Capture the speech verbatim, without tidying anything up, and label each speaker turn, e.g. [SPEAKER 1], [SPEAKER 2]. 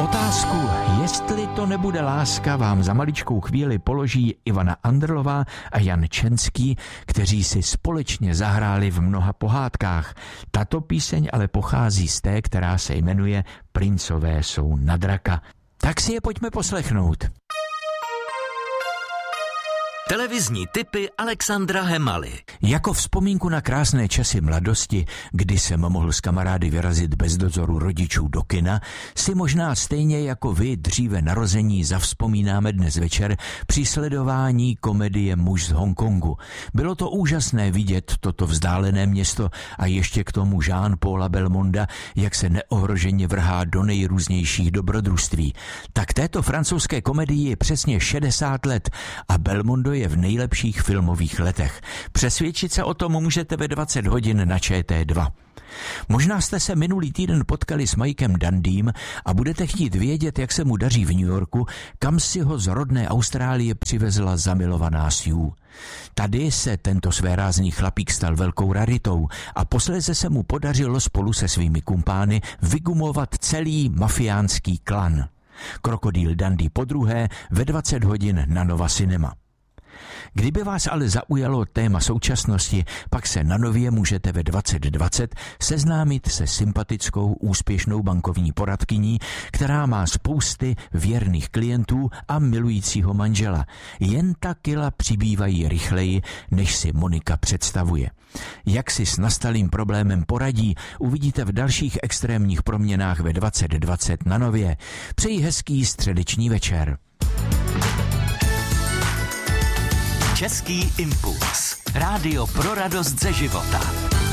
[SPEAKER 1] Otázku, jestli to nebude láska, vám za maličkou chvíli položí Ivana Andrlová a Jan Čenský, kteří si společně zahráli v mnoha pohádkách. Tato píseň ale pochází z té, která se jmenuje Princové jsou na draka. Tak si je pojďme poslechnout.
[SPEAKER 2] Televizní tipy Alexandra Hemaly.
[SPEAKER 1] Jako vzpomínku na krásné časy mladosti, kdy jsem mohl s kamarády vyrazit bez dozoru rodičů do kina, si možná stejně jako vy dříve narození zavzpomínáme dnes večer při sledování komedie Muž z Hongkongu. Bylo to úžasné vidět toto vzdálené město a ještě k tomu Jean-Paula Belmonda, jak se neohroženě vrhá do nejrůznějších dobrodružství. Tak této francouzské komedii je přesně šedesát let a Belmondo je v nejlepších filmových letech. Přesvědčit se o tom můžete ve dvacet hodin na Č T dva. Možná jste se minulý týden potkali s Mikem Dundym a budete chtít vědět, jak se mu daří v New Yorku, kam si ho z rodné Austrálie přivezla zamilovaná Sue. Tady se tento svérázný chlapík stal velkou raritou a posléze se mu podařilo spolu se svými kumpány vygumovat celý mafiánský klan. Krokodýl Dundee podruhé ve dvacet hodin na Nova Cinema. Kdyby vás ale zaujalo téma současnosti, pak se na Nově můžete ve dvacet dvacet seznámit se sympatickou úspěšnou bankovní poradkyní, která má spousty věrných klientů a milujícího manžela. Jen ta kila přibývají rychleji, než si Monika představuje. Jak si s nastalým problémem poradí, uvidíte v dalších extrémních proměnách ve dvacet dvacet na Nově. Přeji hezký středeční večer.
[SPEAKER 2] Český impuls. Rádio pro radost ze života.